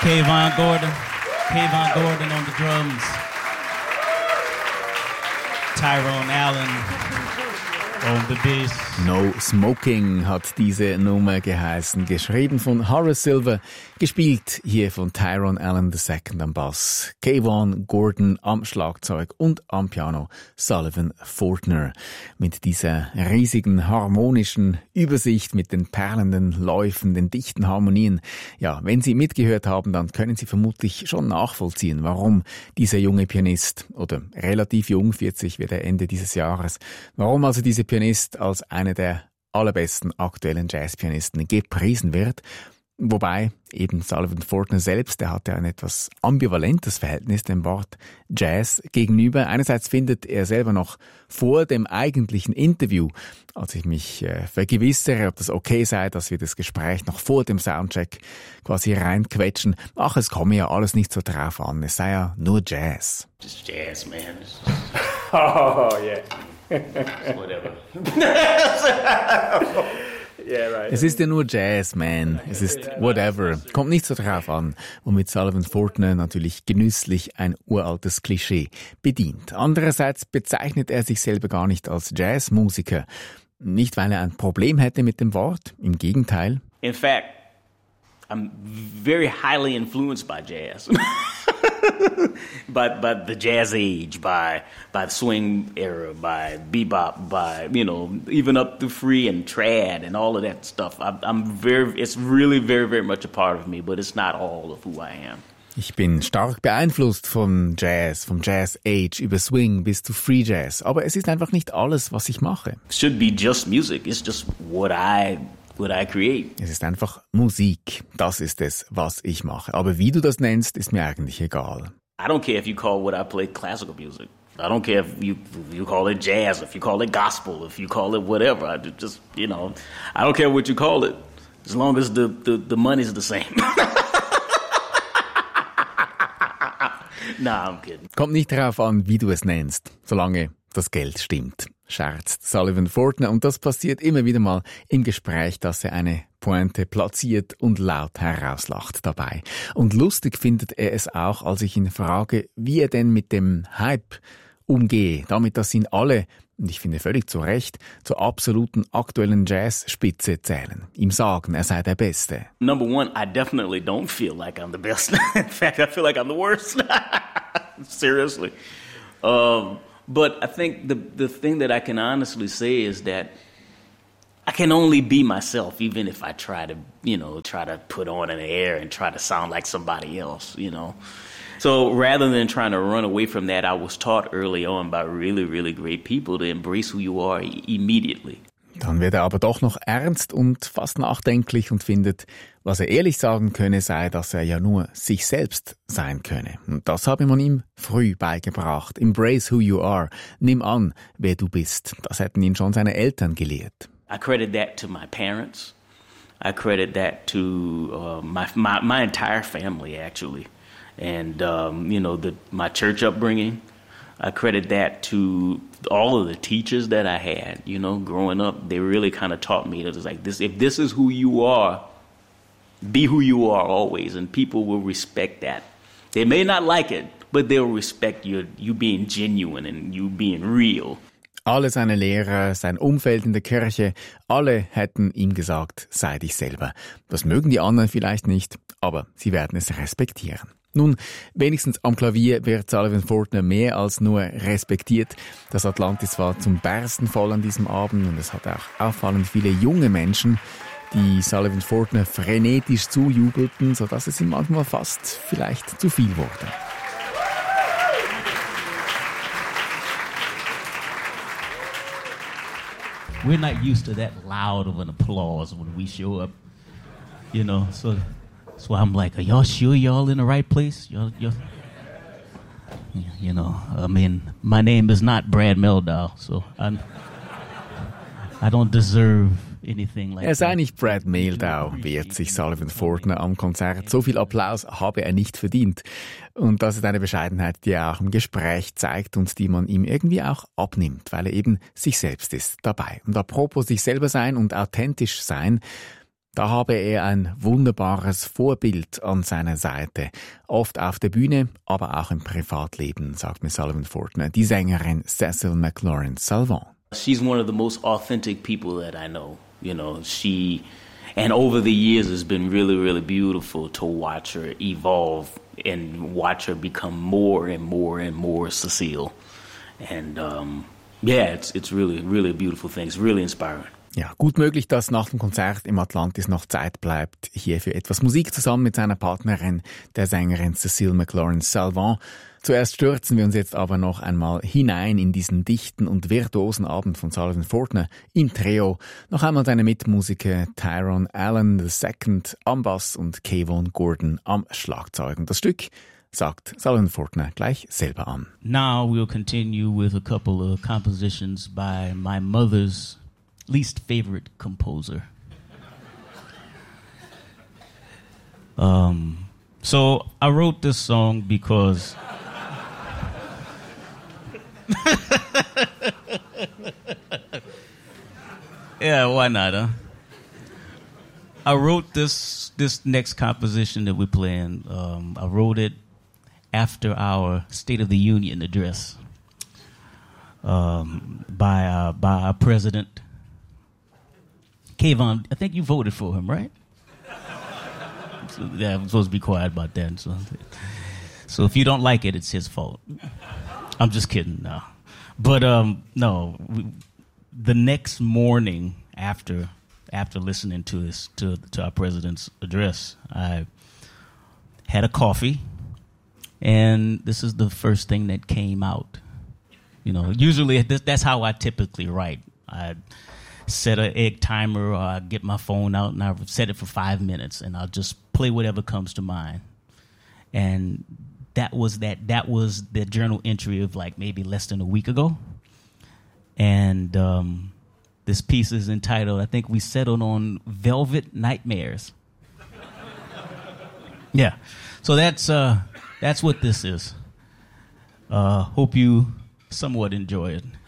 Kayvon Gordon on the drums. Tyrone Allen on the bass. No Smoking hat diese Nummer geheißen. Geschrieben von Horace Silver, gespielt hier von Tyrone Allen II am Bass, Kayvon Gordon am Schlagzeug und am Piano Sullivan Fortner. Mit dieser riesigen harmonischen Übersicht, mit den perlenden Läufen, den dichten Harmonien. Ja, wenn Sie mitgehört haben, dann können Sie vermutlich schon nachvollziehen, warum dieser junge Pianist, oder relativ jung, 40 wird er Ende dieses Jahres, warum also dieser Pianist als einer der allerbesten aktuellen Jazzpianisten gepriesen wird. Wobei eben Sullivan Fortner selbst, der hat ja ein etwas ambivalentes Verhältnis dem Wort Jazz gegenüber. Einerseits findet er selber noch vor dem eigentlichen Interview, als ich mich vergewissere, ob das okay sei, dass wir das Gespräch noch vor dem Soundcheck quasi reinquetschen. Ach, es komme ja alles nicht so drauf an, es sei ja nur Jazz. Just Jazz, man. Oh, yeah. Whatever. Yeah, right. Es ist ja nur Jazz, man. Es ist whatever. Kommt nicht so drauf an. Womit Sullivan Fortner natürlich genüsslich ein uraltes Klischee bedient. Andererseits bezeichnet er sich selber gar nicht als Jazzmusiker. Nicht, weil er ein Problem hätte mit dem Wort. Im Gegenteil. In fact, I'm very highly influenced by jazz. by the jazz age, by the swing era, by bebop, by, even up to free and trad and all of that stuff. It's really very, very much a part of me, but it's not all of who I am. Ich bin stark beeinflusst vom Jazz Age über Swing bis zu Free Jazz. Aber es ist einfach nicht alles, was ich mache. It should be just music. It's just what I create. Es ist einfach Musik. Das ist es, was ich mache. Aber wie du das nennst, ist mir eigentlich egal. I don't care if you call what I play classical music. I don't care if you call it jazz, if you call it gospel, if you call it whatever. I don't care what you call it, as long as the money's the same. Nah, I'm kidding. Kommt nicht darauf an, wie du es nennst, solange das Geld stimmt, scherzt Sullivan Fortner. Und das passiert immer wieder mal im Gespräch, dass er eine Pointe platziert und laut herauslacht dabei. Und lustig findet er es auch, als ich ihn frage, wie er denn mit dem Hype umgehe, damit dass ihn alle, und ich finde völlig zu Recht, zur absoluten aktuellen Jazzspitze zählen. Ihm sagen, er sei der Beste. Number one, I definitely don't feel like I'm the best. In fact, I feel like I'm the worst. Seriously. But I think the thing that I can honestly say is that I can only be myself, even if I try to put on an air and try to sound like somebody else, So rather than trying to run away from that, I was taught early on by really, really great people to embrace who you are immediately. Dann wird er aber doch noch ernst und fast nachdenklich und findet, was er ehrlich sagen könne, sei, dass er ja nur sich selbst sein könne. Und das habe man ihm früh beigebracht. Embrace who you are. Nimm an, wer du bist. Das hätten ihn schon seine Eltern gelehrt. I credit that to my parents. I credit that to my entire family, actually. And, my church upbringing. I credit that to all of the teachers that I had, growing up. They really kind of taught me that it's like this. If this is who you are, be who you are always, and people will respect that. They may not like it, but they'll respect you being genuine and you being real. Alle seine Lehrer, sein Umfeld in der Kirche, alle hätten ihm gesagt, sei dich selber. Das mögen die anderen vielleicht nicht, aber sie werden es respektieren. Nun, wenigstens am Klavier wird Sullivan Fortner mehr als nur respektiert. Das Atlantis war zum Bersten voll an diesem Abend und es hat auch auffallend viele junge Menschen, die Sullivan Fortner frenetisch zujubelten, sodass es ihm manchmal fast vielleicht zu viel wurde. We're not used to that loud of an applause when we show up, so I'm like, are y'all sure y'all in the right place? Y'all, my name is not Brad Mehldau, so I don't deserve anything like that. Er sei nicht Brad Mehldau, wehrt sich Sullivan Fortner am Konzert. So viel Applaus habe er nicht verdient. Und das ist eine Bescheidenheit, die er auch im Gespräch zeigt und die man ihm irgendwie auch abnimmt, weil er eben sich selbst ist dabei. Und apropos sich selber sein und authentisch sein, Da habe er ein wunderbares Vorbild an seiner Seite. Oft auf der Bühne, aber auch im Privatleben, sagt mir Sullivan Fortner, die Sängerin Cecil McLaurin Salvant. She's one of the most authentic people that I know. You know, and over the years it's been really, really beautiful to watch her evolve and watch her become more and more and more Cecile. And it's really, really a beautiful thing. It's really inspiring. Ja, gut möglich, dass nach dem Konzert im Atlantis noch Zeit bleibt, hier für etwas Musik zusammen mit seiner Partnerin, der Sängerin Cecil McLaurin Salvant. Zuerst stürzen wir uns jetzt aber noch einmal hinein in diesen dichten und virtuosen Abend von Sullivan Fortner im Trio. Noch einmal seine Mitmusiker Tyrone Allen II am Bass und Kayvon Gordon am Schlagzeug. Und das Stück sagt Sullivan Fortner gleich selber an. Now we'll continue with a couple of compositions by my mother's least favorite composer. So I wrote this song because yeah, why not, huh? I wrote this next composition that we're playing. I wrote it after our State of the Union address by our president, Kayvon. I think you voted for him, right? So, yeah, I'm supposed to be quiet about that. So if you don't like it, it's his fault. I'm just kidding, no. But no, the next morning after listening to our president's address, I had a coffee, and this is the first thing that came out. You know, usually that's how I typically write. I set an egg timer, or I get my phone out and I set it for 5 minutes, and I'll just play whatever comes to mind. And that was the journal entry of like maybe less than a week ago. And this piece is entitled, I think we settled on Velvet Nightmares. Yeah. So that's what this is. Hope you somewhat enjoy it.